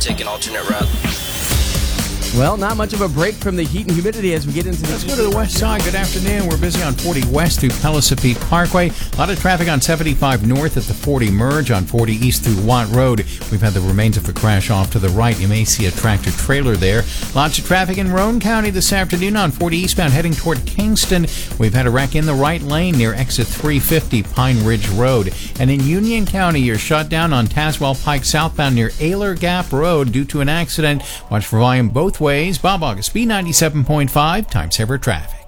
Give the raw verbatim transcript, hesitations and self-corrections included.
take an alternate route. Well, not much of a break from the heat and humidity as we get into the... Let's go to the west side. Good afternoon. We're busy on forty west through Pelican Parkway. A lot of traffic on seventy-five north at the forty merge, on forty east through Watt Road. We've had the remains of a crash off to the right. You may see a tractor trailer there. Lots of traffic in Roane County this afternoon on forty eastbound heading toward Kingston. We've had a wreck in the right lane near exit three fifty Pine Ridge Road. And in Union County, you're shut down on Tazewell Pike southbound near Ayler Gap Road due to an accident. Watch for volume both ways. Bob August, B ninety-seven point five, Time Saver Traffic.